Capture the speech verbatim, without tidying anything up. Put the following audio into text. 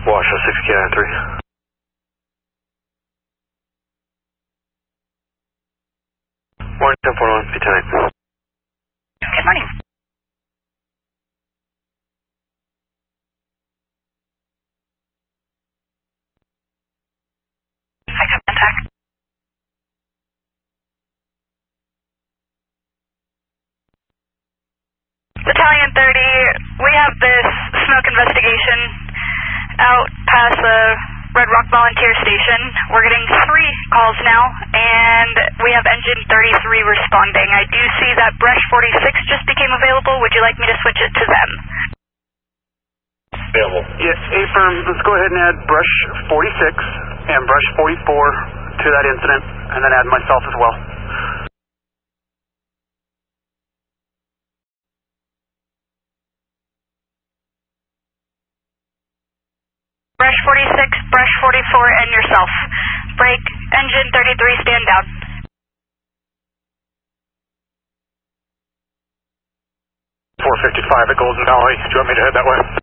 Washoe six K I three. Morning, ten forty-one, be tonight. Good morning. I got contact. Battalion thirty, we have this smoke investigation out past the Red Rock Volunteer Station. We're getting three calls now, and we have engine thirty-three responding. I do see that brush forty-six just became available. Would you like me to switch it to them? Available. Yes, A-firm, let's go ahead and add brush forty-six and brush forty-four to that incident, and then add myself as well. Brush forty-six, brush forty-four, and yourself. Break, engine thirty-three, stand down. four fifty-five at Golden Valley. Do you want me to head that way?